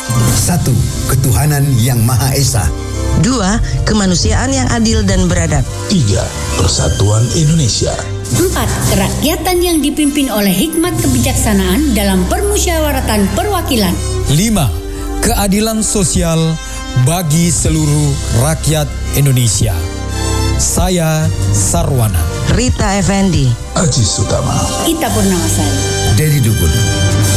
1. Ketuhanan yang Maha Esa. 2. Kemanusiaan yang adil dan beradab. 3. Persatuan Indonesia. 4. Kerakyatan yang dipimpin oleh hikmat kebijaksanaan dalam permusyawaratan perwakilan. 5. Keadilan sosial bagi seluruh rakyat Indonesia. Saya Sarwana. Rita Effendi. Aji Sutama. Ita Purnamasari. Dedi Dukun.